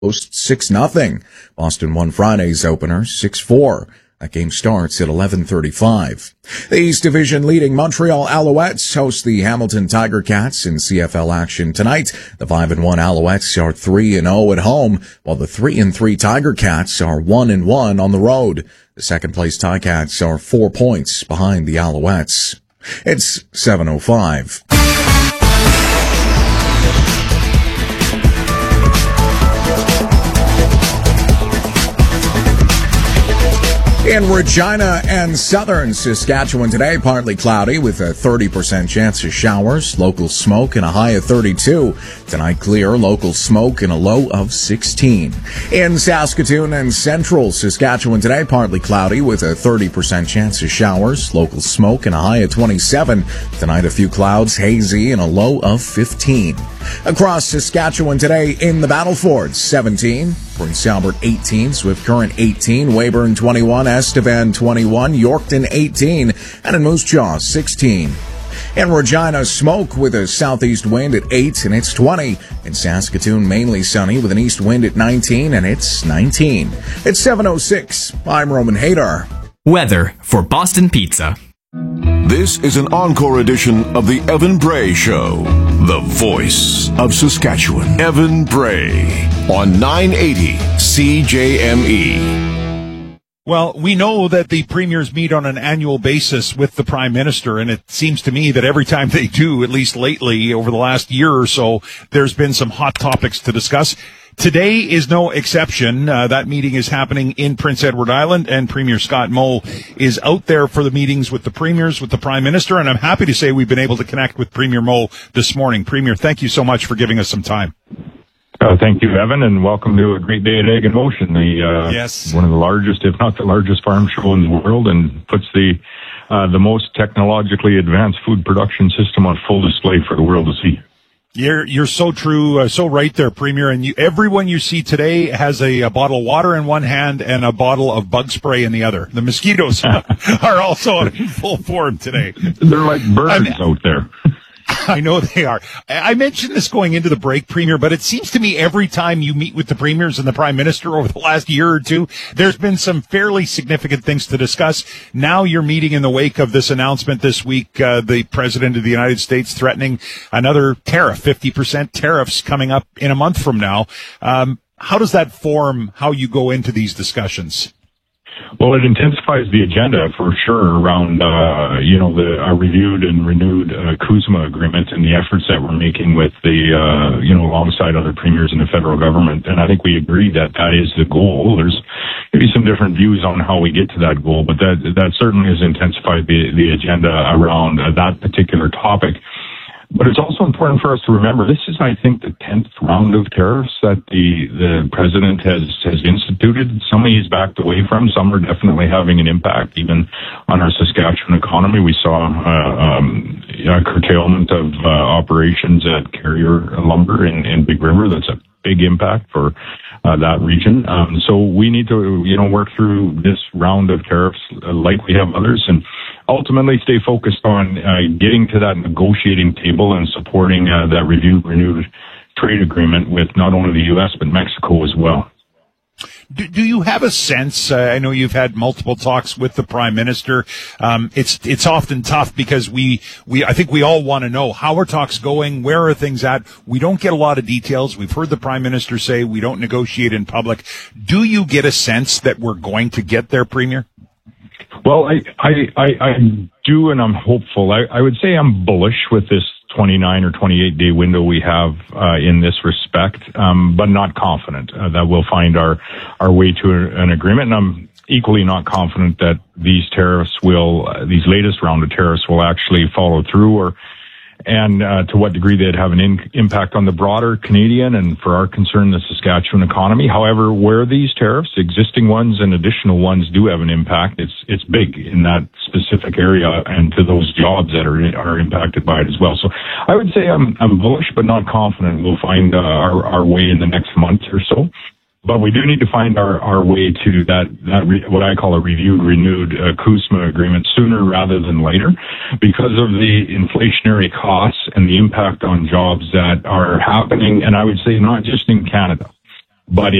6-0. Boston won Friday's opener 6-4. That game starts at 11:35. The East Division leading Montreal Alouettes host the Hamilton Tiger Cats in CFL action tonight. The 5-1 Alouettes are 3-0 at home, while the 3-3 Tiger Cats are 1-1 on the road. The second-place Ticats are 4 points behind the Alouettes. It's 7:05. In Regina and southern Saskatchewan today, partly cloudy with a 30% chance of showers, local smoke and a high of 32. Tonight clear, local smoke and a low of 16. In Saskatoon and central Saskatchewan today, partly cloudy with a 30% chance of showers, local smoke and a high of 27. Tonight a few clouds, hazy and a low of 15. Across Saskatchewan today, in the Battlefords, 17, Prince Albert 18, Swift Current 18, Weyburn 21, Estevan 21, Yorkton 18, and in Moose Jaw 16. In Regina, smoke with a southeast wind at 8, and it's 20. In Saskatoon, mainly sunny with an east wind at 19, and it's 19. It's 7:06. I'm Roman Hadar. Weather for Boston Pizza. This is an encore edition of the Evan Bray Show, the voice of Saskatchewan. Evan Bray on 980 CJME. Well, we know that the premiers meet on an annual basis with the Prime Minister, and it seems to me that every time they do, at least lately, over the last year or so, there's been some hot topics to discuss. Today is no exception. That meeting is happening in Prince Edward Island, and Premier Scott Moe is out there for the meetings with the premiers, with the Prime Minister, and I'm happy to say we've been able to connect with Premier Moe this morning. Premier, thank you so much for giving us some time. Thank you, Evan, and welcome to a great day at Egg in Motion, yes, one of the largest, if not the largest, farm show in the world, and puts the most technologically advanced food production system on full display for the world to see. You're so true, so right there, Premier. And everyone you see today has a bottle of water in one hand and a bottle of bug spray in the other. The mosquitoes are also in full form today. They're like birds out there. I know they are. I mentioned this going into the break, Premier, but it seems to me every time you meet with the premiers and the Prime Minister over the last year or two, there's been some fairly significant things to discuss. Now you're meeting in the wake of this announcement this week, the President of the United States threatening another tariff, 50% tariffs coming up in a month from now. How does that form how you go into these discussions? Well, it intensifies the agenda for sure around, our reviewed and renewed CUSMA agreement and the efforts that we're making with the, alongside other premiers in the federal government. And I think we agree that that is the goal. There's maybe some different views on how we get to that goal, but that certainly has intensified the agenda around that particular topic. But it's also important for us to remember this is, I think, the 10th round of tariffs that the president has instituted. Some he's backed away from. Some are definitely having an impact even on our Saskatchewan economy. We saw a curtailment of operations at Carrier Lumber in Big River. That's a big impact for that region. So we need to, work through this round of tariffs like we have others, and ultimately stay focused on getting to that negotiating table and supporting that renewed trade agreement with not only the U.S. but Mexico as well. Do you have a sense? I know you've had multiple talks with the Prime Minister. It's often tough because I think we all want to know how are talks going, where are things at. We don't get a lot of details. We've heard the Prime Minister say we don't negotiate in public. Do you get a sense that we're going to get there, Premier? Well, I do, and I'm hopeful. I would say I'm bullish with this 29 or 28 day window we have in this respect, but not confident that we'll find our way to an agreement. And I'm equally not confident that these latest round of tariffs will actually follow through and to what degree they'd have an impact on the broader Canadian and, for our concern, the Saskatchewan economy. However, where these tariffs, existing ones and additional ones, do have an impact, it's big in that specific area and to those jobs that are impacted by it as well. So I would say I'm bullish but not confident we'll find our way in the next month or so. But we do need to find our way to what I call a renewed CUSMA agreement sooner rather than later, because of the inflationary costs and the impact on jobs that are happening. And I would say not just in Canada, but